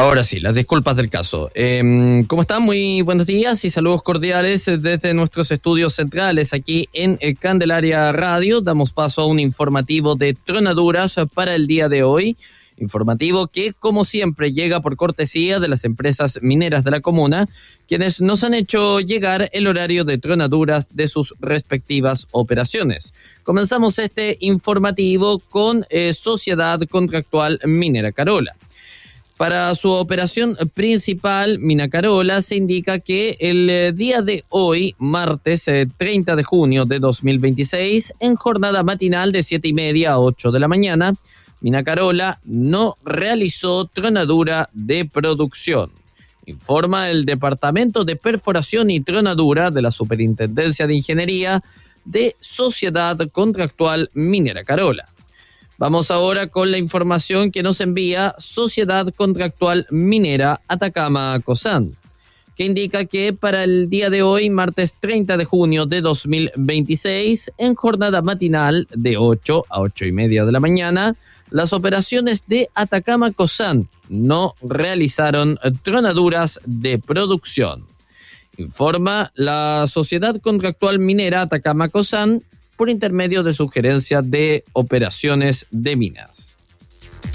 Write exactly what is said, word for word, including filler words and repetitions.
Ahora sí, las disculpas del caso. Eh, ¿Cómo están? Muy buenos días y saludos cordiales desde nuestros estudios centrales aquí en Candelaria Radio. Damos paso a un informativo de tronaduras para el día de hoy. Informativo que, como siempre, llega por cortesía de las empresas mineras de la comuna, quienes nos han hecho llegar el horario de tronaduras de sus respectivas operaciones. Comenzamos este informativo con eh, Sociedad Contractual Minera Carola. Para su operación principal, Mina Carola, se indica que el eh, día de hoy, martes eh, treinta de junio de dos mil veintiséis, en jornada matinal de siete y media a ocho de la mañana, Mina Carola no realizó tronadura de producción. Informa el Departamento de Perforación y Tronadura de la Superintendencia de Ingeniería de Sociedad Contractual Minera Carola. Vamos ahora con la información que nos envía Sociedad Contractual Minera Atacama Cosán, que indica que para el día de hoy, martes treinta de junio de dos mil veintiséis, en jornada matinal de ocho a ocho y media de la mañana, las operaciones de Atacama Cosán no realizaron tronaduras de producción. Informa la Sociedad Contractual Minera Atacama Cosán por intermedio de su gerencia de operaciones de minas.